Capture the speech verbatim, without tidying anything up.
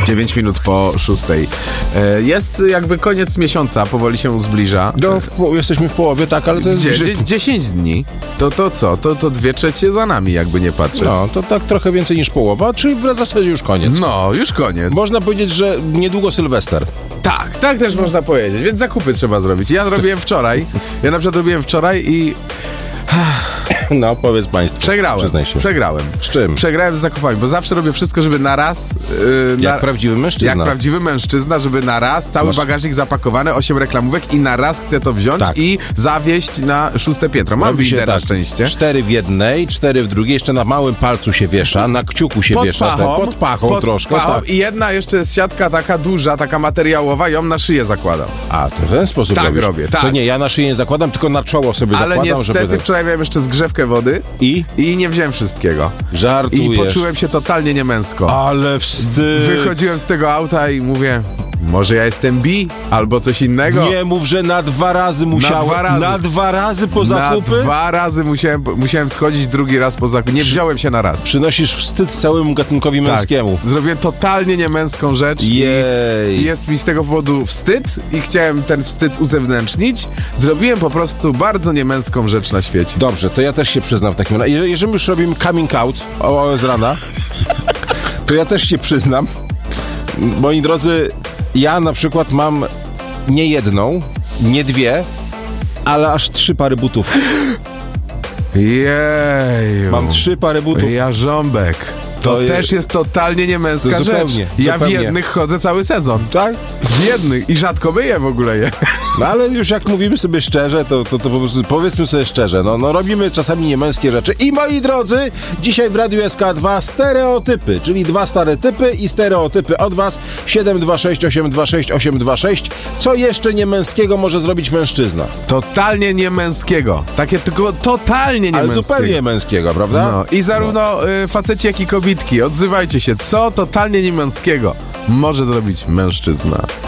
dziewięć minut po szóstej. Jest jakby koniec miesiąca, powoli się zbliża. No, w po, jesteśmy w połowie, tak, ale to jest... Dzie, dzie, dziesięć dni. To to co? To, to dwie trzecie za nami, jakby nie patrzeć. No, to tak trochę więcej niż połowa, czyli w zasadzie już koniec. No, już koniec. Można powiedzieć, że niedługo Sylwester. Tak, tak też można powiedzieć, więc zakupy trzeba zrobić. Ja robiłem wczoraj, ja na przykład robiłem wczoraj i... No, powiedz państwu. Przegrałem, Przyznaj się. przegrałem. Z czym? Przegrałem z zakupami, bo zawsze robię wszystko, żeby na raz... Yy, Jak na, prawdziwy mężczyzna. Jak prawdziwy mężczyzna, żeby na raz cały Masz... bagażnik zapakowany, osiem reklamówek i na raz chcę to wziąć tak. i zawieźć na szóste piętro. Mam windę na tak, szczęście. Cztery w jednej, cztery w drugiej, jeszcze na małym palcu się wiesza, na kciuku się pod wiesza. Pachą, ten, pod pachą pod troszkę. Pachą tak. I jedna jeszcze jest siatka taka duża, taka materiałowa, ją na szyję zakładam. A, to w ten sposób Tak robisz. robię, tak. To nie, ja na szyję nie zakładam, tylko na czoło sobie Ale zakładam, niestety żeby... wczoraj miałem jeszcze zgrzewkę wody I? i nie wziąłem wszystkiego. Żartujesz. I poczułem się totalnie niemęsko. Ale wstyd. Wychodziłem z tego auta i mówię, może ja jestem bi albo coś innego. Nie mów, że na dwa razy musiałem. Na dwa razy. Na dwa razy po zakupy? Na dwa razy musiałem, musiałem schodzić drugi raz po zakupy. Nie Przy... wziąłem się na raz. Przynosisz wstyd całemu gatunkowi tak. męskiemu. Zrobiłem totalnie niemęską rzecz. Jej. I jest mi z tego powodu wstyd i chciałem ten wstyd uzewnętrznić. Zrobiłem po prostu bardzo niemęską rzecz na świecie. Dobrze, to ja też się przyznam w takim razie. Jeżeli już robimy coming out o, z rana, to ja też się przyznam. Moi drodzy, ja na przykład mam nie jedną, nie dwie, ale aż trzy pary butów. Jeju. Mam trzy pary butów. Jarząbek. To, to też jest, jest totalnie niemęska to rzecz. zupełnie, Ja zupełnie. w jednych chodzę cały sezon. Tak? W jednych. I rzadko myję w ogóle je. No ale już jak mówimy sobie szczerze, to, to, to po prostu powiedzmy sobie szczerze, no, no robimy czasami niemęskie rzeczy. I moi drodzy, dzisiaj w Radiu S K dwa stereotypy, czyli dwa stare typy i stereotypy od was. siedem dwa sześć osiem dwa sześć osiem dwa sześć. Co jeszcze niemęskiego może zrobić mężczyzna? Totalnie niemęskiego. Takie tylko totalnie niemęskiego. Ale zupełnie męskiego, prawda? No. I zarówno no. y, faceci, jak i kobietki. Odzywajcie się. Co totalnie niemęskiego może zrobić mężczyzna?